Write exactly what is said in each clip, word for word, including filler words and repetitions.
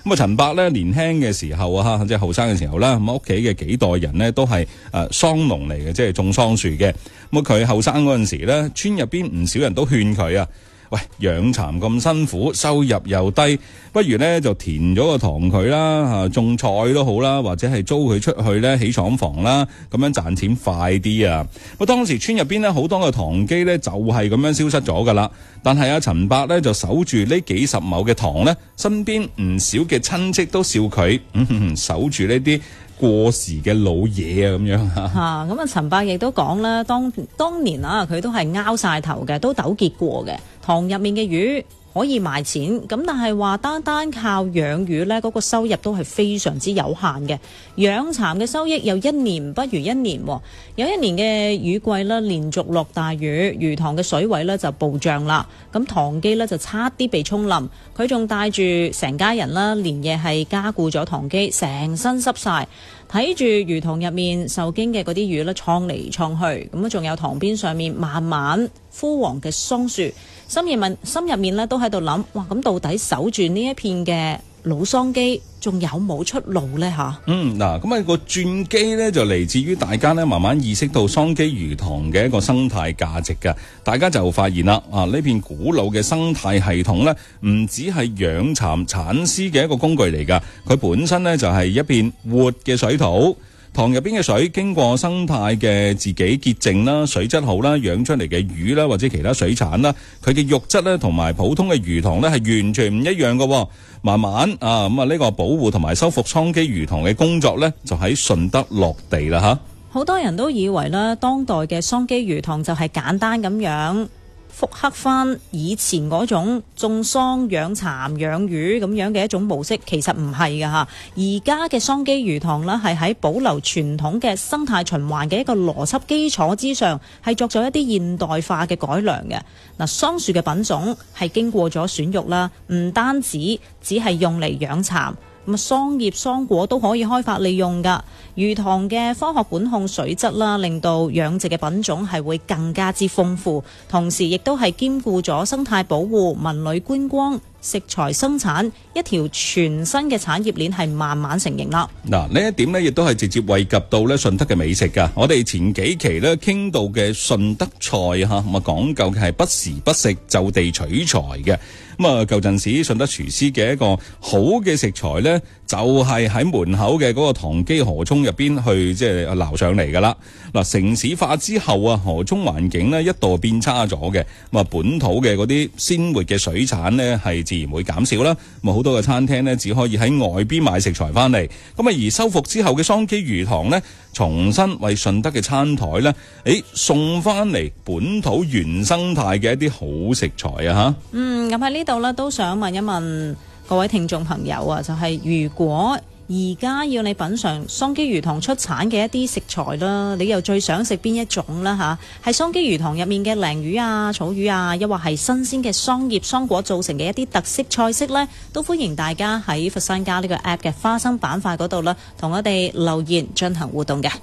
咁啊，陳伯咧年輕嘅時候啊，即係後生嘅時候啦，咁屋企嘅幾代人呢都係誒桑農嚟嘅，即係種桑樹嘅。咁佢後生嗰陣時咧，村入邊唔少人都勸佢啊，喂，養蠶咁辛苦，收入又低，不如咧就填咗個塘佢啦，嚇種菜都好啦，或者係租佢出去咧起廠房啦，咁樣賺錢快啲啊！咁當時村入邊咧好多個塘基咧就係咁樣消失咗噶啦，但係阿陳伯咧就守住呢幾十畝嘅塘咧，身邊唔少嘅親戚都笑佢，嗯，守住呢啲過時嘅老嘢啊，咁樣嚇。 嚇咁啊！陳伯亦都講啦，當當年啊，佢都係拗晒頭嘅，都糾結過嘅。塘入面嘅魚可以賣錢，咁但係話單單靠養魚呢，嗰個收入都係非常之有限嘅。養蠶嘅收益又一年不如一年，有一年嘅雨季啦，連續落大雨，魚塘嘅水位呢就暴漲啦，咁塘基呢就差啲被沖冧，佢仲帶住成家人啦，連夜係加固咗塘基，成身濕晒。睇住魚塘入面受驚嘅嗰啲魚咧，創嚟創去，咁啊仲有塘邊上面慢慢枯黃嘅桑樹，心入面心入面咧都喺度諗，哇！咁到底守住呢一片嘅老桑基，仲有冇出路呢？吓，嗯， 嗱，咁啊個轉機呢，就嚟自於大家呢慢慢意識到桑基魚塘嘅一個生態價值㗎，大家就發現啦，啊呢片古老嘅生態系統呢，唔只係養蠶產絲嘅一個工具嚟㗎，佢本身呢，就係一片活嘅水土。塘入邊嘅水經過生態嘅自己潔淨啦，水質好啦，養出嚟嘅魚啦或者其他水產啦，佢嘅肉質咧同埋普通嘅魚塘咧係完全唔一樣嘅。慢慢啊咁啊呢個保護同埋修復桑基魚塘嘅工作咧就喺順德落地啦吓。 好多人都以為咧當代嘅桑基魚塘就係簡單咁樣復刻翻以前嗰種種桑養蠶養魚咁樣嘅一種模式，其實唔係㗎吓。而家嘅桑基魚塘呢，係喺保留傳統嘅生態循環嘅一個邏輯基礎之上，係作咗一啲現代化嘅改良嘅。嗱，桑樹嘅品種係經過咗選育啦，唔單止只係用嚟養蠶。咁桑葉、桑果都可以開發利用㗎。魚塘嘅科學管控水質啦，令到養殖嘅品種係會更加之豐富，同時亦都係兼顧咗生態保護、文旅觀光、食材生產，一條全新嘅產業鏈係慢慢成型啦。 嗱，呢一點呢亦都係直接惠及到咧順德嘅美食㗎。我哋前幾期咧傾到嘅順德菜嚇，咁啊講究嘅係不時不食就地取材嘅。咁啊，舊陣時順德廚師嘅一個好嘅食材咧，就係喺門口嘅嗰個塘基河涌入邊去即係撈上嚟噶啦。嗱，城市化之後啊，河涌環境咧一度變差咗嘅，咁啊本土嘅嗰啲鮮活嘅水產咧係自然會減少啦。咁啊好多嘅餐廳咧只可以喺外邊買食材翻嚟。咁啊而修復之後嘅桑基魚塘咧，重新為順德嘅餐台咧，誒送翻嚟本土原生態嘅一啲好食材啊吓。 嗯，咁喺呢度咧都想問一問各位聽眾朋友啊，就係、是、如果而家要你品嘗桑基魚塘出產嘅一啲食材啦，你又最想食邊一種啦吓？係桑基魚塘入面嘅鯪魚啊、草魚啊，又或係新鮮嘅桑葉、桑果造成嘅一啲特色菜式呢？都歡迎大家喺佛山家呢個 app 嘅花生板塊嗰度啦，同我哋留言進行互動嘅。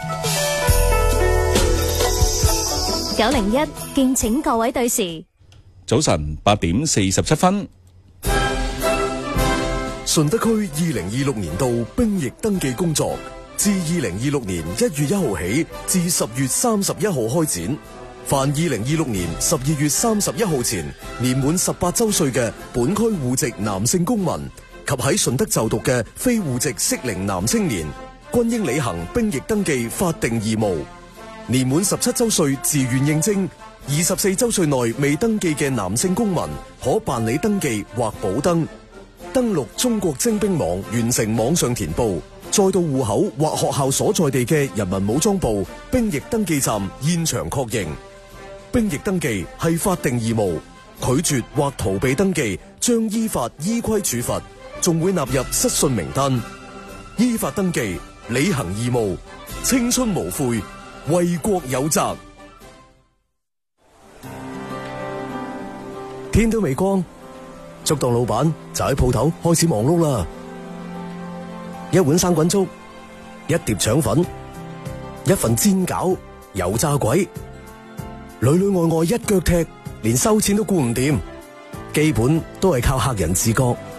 九零一敬請各位對時。 早晨八點四十七分。 順德區二零二六年度兵役登記工作自二零二六年一月一號起至十月三十一號開展。凡二零二六年十二月三十一號前年滿十八周歲嘅本區戶籍男性公民及喺順德就讀嘅非戶籍適齡男青年，均應履行兵役登記法定義務。年滿十七周歲自願應徵，二十四周歲內未登記嘅男性公民可辦理登記或補登。登錄中國徵兵網完成網上填報，再到戶口或學校所在地嘅人民武裝部兵役登記站現場確認。兵役登記係法定義務，拒絕或逃避登記將依法依規處罰，仲會納入失信名單。依法登記，履行義務，青春無悔，為國有責。天都未光，粥檔老闆就喺鋪頭開始忙碌啦。一碗生滾粥，一碟腸粉，一份煎餃，油炸鬼，裏裏外外一腳踢，連收錢都顧唔掂，基本都係靠客人自覺。